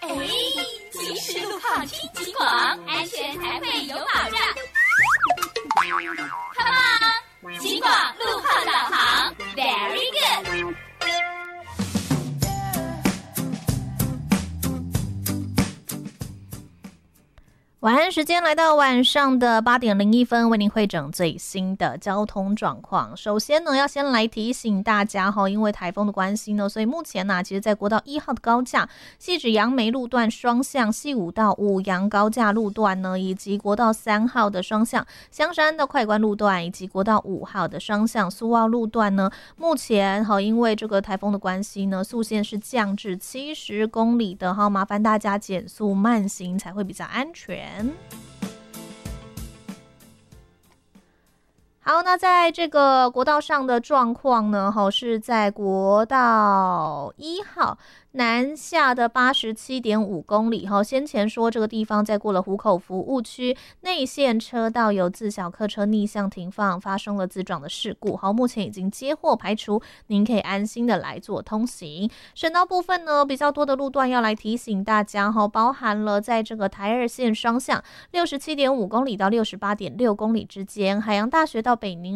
哎，及时路况听警广，安全才会有保障。Come on， 警广路况导航 ，Very good。 晚安时间来到晚上的8点01分，为您汇整最新的交通状况。首先呢，要先来提醒大家因为台风的关系呢，所以目前呢，其实在国道1号的高架、汐止杨梅路段双向、汐五到五杨高架路段呢，以及国道3号的双向香山到快关路段，以及国道5号的双向苏澳路段呢，目前因为这个台风的关系呢，速限是降至70公里的，麻烦大家减速慢行才会比较安全。好，那在这个国道上的状况呢，是在国道1号南下的87.5公里，先前说这个地方在过了湖口服务区内线车道有自小客车逆向停放，发生了自撞的事故，目前已经接获排除，您可以安心的来做通行。省道部分呢，比较多的路段要来提醒大家，包含了在这个台2线双向 67.5公里到 68.6公里之间，海洋大学到北宁